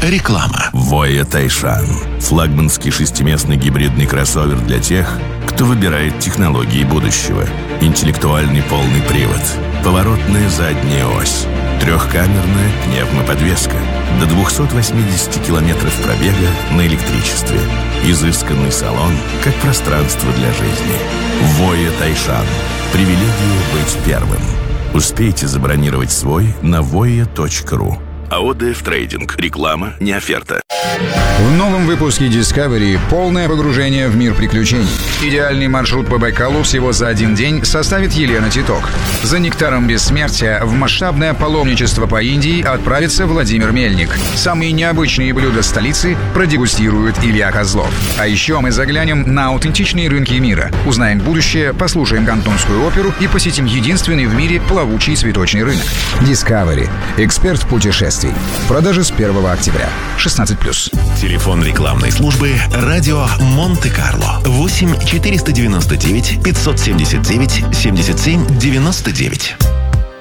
Реклама. Voya Taishan. Флагманский шестиместный гибридный кроссовер для тех, кто выбирает технологии будущего. Интеллектуальный полный привод. Поворотная задняя ось. Трехкамерная пневмоподвеска. До 280 километров пробега на электричестве. Изысканный салон, как пространство для жизни. Voya Taishan. Привилегия быть первым. Успейте забронировать свой на voya.ru. АОДФ Трейдинг. Реклама, не оферта. В новом выпуске Discovery полное погружение в мир приключений. Идеальный маршрут по Байкалу всего за один день составит Елена Титок. За нектаром бессмертия в масштабное паломничество по Индии отправится Владимир Мельник. Самые необычные блюда столицы продегустирует Илья Козлов. А еще мы заглянем на аутентичные рынки мира. Узнаем будущее, послушаем кантонскую оперу и посетим единственный в мире плавучий цветочный рынок. Discovery. Эксперт путешествий. Продажи с 1 октября. 16+. Телефон рекламной службы «Радио Монте-Карло». 8 499 579 77 99.